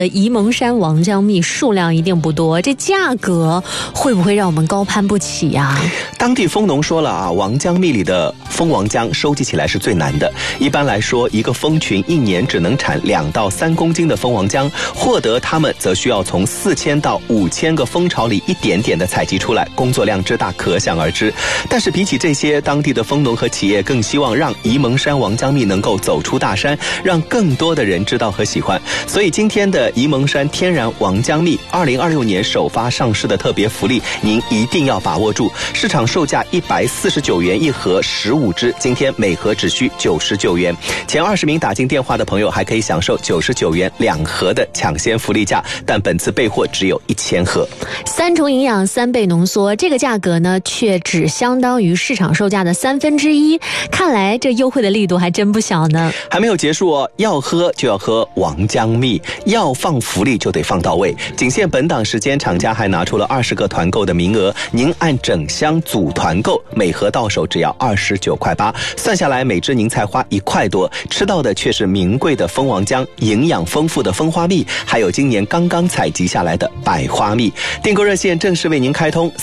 沂蒙山王姜蜜数量一定不多，这价格会不会让我们高攀不起呀？ 当地蜂农说了啊，王姜蜜里的蜂王姜收集起来是最难的。一般来说，一个蜂群一年只能产2到3公斤的蜂王姜，获得它们则需要从4000到5000个蜂巢里一点点的采集出来，工作量之大可想而知。但是比起这些，当地的蜂农和企业更希望让沂蒙山王姜蜜能够走出大山，让更多的人知道和喜欢。所以今天的沂蒙山天然王姜蜜2026年首发上市的特别福利，您一定要把握住。市场售价149元一盒，15支，今天每盒只需99元。前20名打进电话的朋友还可以享受99元2盒的抢先福利价，但本次备货只有1000盒。 3重营养3倍浓缩，这个价格呢却只相当于市场售价的1/3，看来这优惠的力度还真不小呢。 还没有结束哦，要喝就要喝王姜蜜，要放福利就得放到位。仅限本档时间，厂家还拿出了20个团购的名额，您按整箱组团购，每盒到手只要29.8块，算下来每支您才花1块多，吃到的却是名贵的蜂王姜、营养丰富的蜂花蜜，还有今年刚刚采集下来的百花蜜。订购热线正式为您开通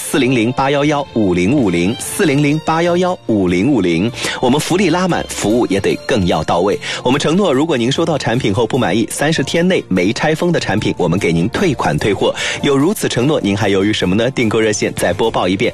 ，400-811-5050，400-811-5050。我们福利拉满，服务也得更要到位。我们承诺，如果您收到产品后不满意，30天内没拆封的产品，我们给您退款退货。有如此承诺，您还犹豫什么呢？订购热线再播报一遍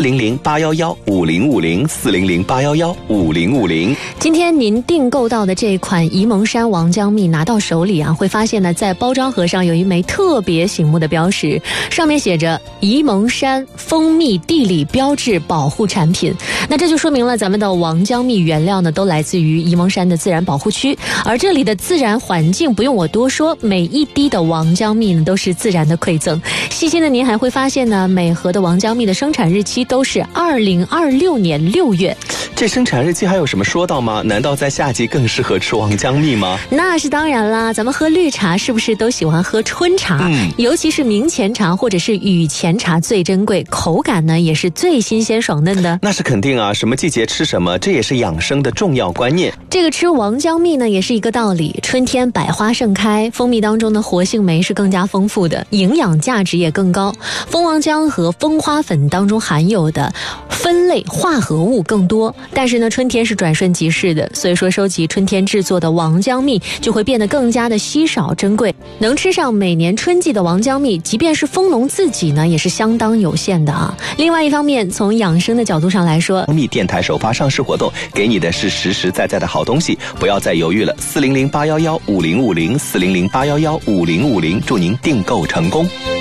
：400-811-5050，400-811-5050。 今天您订购到的这款沂蒙山王姜蜜拿到手里啊，会发现呢，在包装盒上有一枚特别醒目的标识，上面写着沂蒙山蜂蜜地理标志保护产品。那这就说明了咱们的王姜蜜原料呢，都来自于沂蒙山的自然保护区，而这里的自然环境不用我多说，每一滴的王姜蜜呢都是自然的馈赠。细心的您还会发现呢，每盒的王姜蜜的生产日期都是2026年6月。 这生产日期还有什么说到吗？难道在夏季更适合吃王姜蜜吗？ 那是当然啦，咱们喝绿茶是不是都喜欢喝春茶？尤其是明前茶或者是雨前茶最珍贵，口感呢也是最新鲜爽嫩的。 那是肯定啊，什么季节吃什么，这也是养生的重要观念。 这个吃王姜蜜呢也是一个道理，春天百花盛开，蜂蜜当中的活性酶是更加丰富的，营养价值也更高。蜂王姜和蜂花粉当中含有的酚类化合物更多，但是呢春天是转瞬即逝的，所以说收集春天制作的王姜蜜就会变得更加的稀少珍贵。能吃上每年春季的王姜蜜，即便是蜂农自己呢也是相当有限的啊。另外一方面，从养生的角度上来说， 蜜电台首发上市活动给你的是实实在在的好东西，不要再犹豫了，400-811-5050，400-811-5050，祝您订购成功。